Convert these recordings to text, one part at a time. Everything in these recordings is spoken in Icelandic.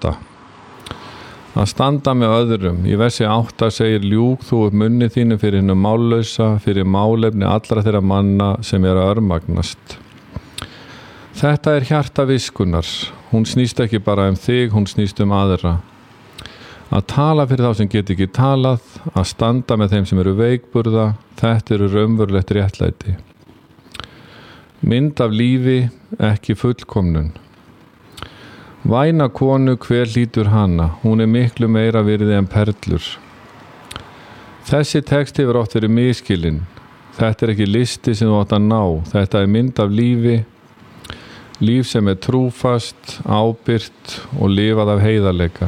8. Að standa með öðrum. Í versi 8 segir: ljúg þú upp munni þínu fyrir hinu mállausa, fyrir málefni allra þeirra manna sem eru að örmagnast. Þetta er hjarta viskunnar. Hún snýst ekki bara um þig, hún snýst um aðra. Að tala fyrir þá sem get ekki talað, að standa með þeim sem eru veikburða, þetta eru raunverulegt réttlæti. Mynd af lífi, ekki fullkomnun. Væna konu, hver hlýtur hana? Hún er miklu meira virði en perlur. Þessi text hefur oft verið misskilinn. Þetta er ekki listi sem þú átt að ná. Þetta er mynd af lífi, líf sem er trúfast, ábyrgt og lifað af heiðarleika.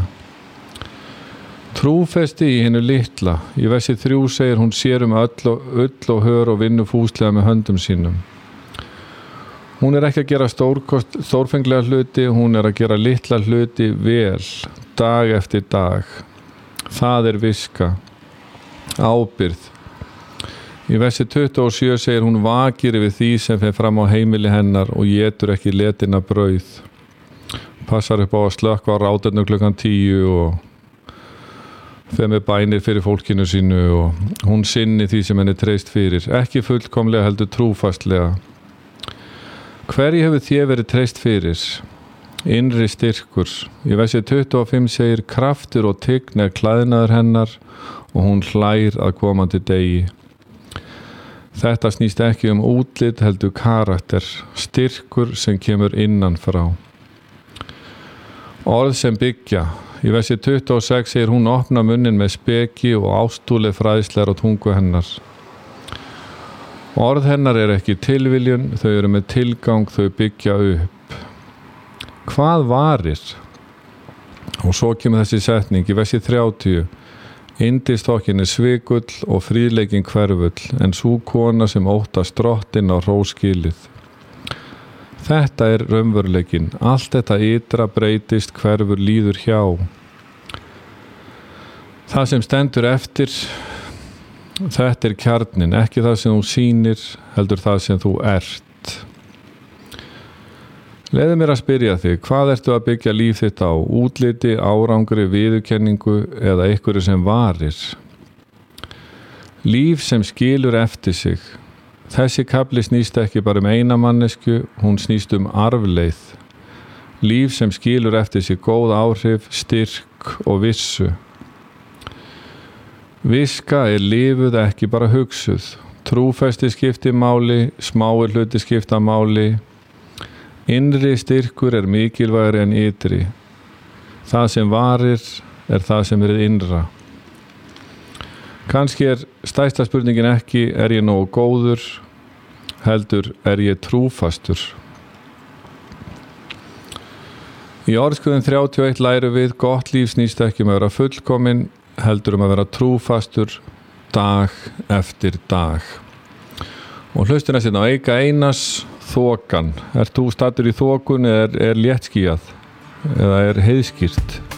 Trúfesti í hinu litla. Í versi 3 segir: hún sér um ull og hör og vinnur fúslega með höndum sínum. Hún er ekki að gera stórfenglega hluti, hún er að gera litla hluti vel, dag eftir dag. Það er viska, ábyrgð. Í versi 27 segir: hún vakir yfir því sem fer fram á heimili hennar og étur ekki letina brauð. Passar upp á að slökkva á ráðinu klukkan 10 og fer með bænir fyrir fólkinu sínu og hún sinni því sem henni treyst fyrir. Ekki fullkomlega, heldur trúfastlega. Hverju hefur þér verið treyst fyrir? Innri styrkur. Í versi 25 segir: kraftur og tign er klæðnaður hennar og hún hlær að komandi degi. Þetta snýst ekki um útlit, heldur karakter, styrkur sem kemur innan frá. Orð sem byggja. Í versi 26 segir: hún opna munnin með speki og ástúli fræðslar á tungu hennar. Orð hennar er ekki tilviljun, þau eru með tilgang, þau byggja upp. Hvað varir? Og svo kemur þessi setning í versi 30: yndistokkin er svikull og fríðleikin hverfull, en sú kona sem óttast drottinn á hrós skilið. Þetta er raunveruleikin. Allt þetta ytra breytist, hverfur, líður hjá. Það sem stendur eftir, þetta er kjarnin, ekki það sem þú sýnir, heldur það sem þú ert. Leyfðu mér að spyrja þig, hvað ertu að byggja líf þitt á? Útliti, árangri, viðurkenningu eða einhverju sem varir? Líf sem skilur eftir sig. Þessi kafli snýst ekki bara um eina mannesku, hún snýst um arfleið. Líf sem skilur eftir sig góð áhrif, styrk og vissu. Viska er lifuð, ekki bara hugsuð. Trúfesti skiptir máli, smáir hluti skipta máli. Innri styrkur er mikilvægari en ytri. Það sem varir er það sem er innra. Kannski er stærsta spurningin ekki: er ég nógu góður? Heldur, er ég trúfastur? Í Orðskviðum 31 lærum við: gott líf snýst ekki um að vera fullkominn, heldur um að vera trúfastur dag eftir dag. Og hlustina sinna á Eika Einars, Þokan. Ert þú staddur í þokun eða er léttskýjað eða er heiðskýrt?